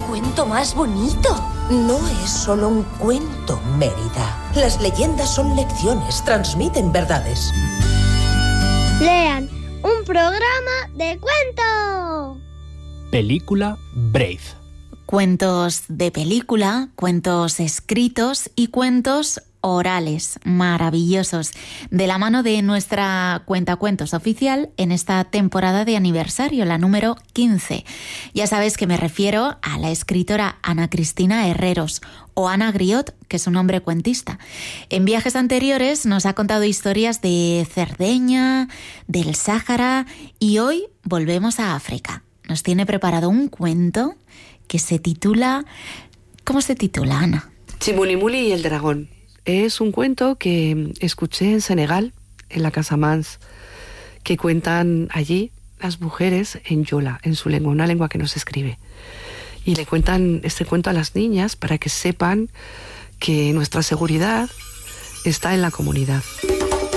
cuento más bonito! No es solo un cuento, Mérida. Las leyendas son lecciones, transmiten verdades. Lean, un programa de cuento. Película Brave. Cuentos de película, cuentos escritos y cuentos orales maravillosos, de la mano de nuestra cuentacuentos oficial en esta temporada de aniversario, la número 15. Ya sabes que me refiero a la escritora Ana Cristina Herreros, o Ana Griot, que es un hombre cuentista. En viajes anteriores nos ha contado historias de Cerdeña, del Sáhara, y hoy volvemos a África. Nos tiene preparado un cuento que se titula... ¿Cómo se titula, Ana? Chimulimuli y el dragón. Es un cuento que escuché en Senegal, en la Casa Mans, que cuentan allí las mujeres en yola, en su lengua, una lengua que no se escribe. Y le cuentan este cuento a las niñas para que sepan que nuestra seguridad está en la comunidad.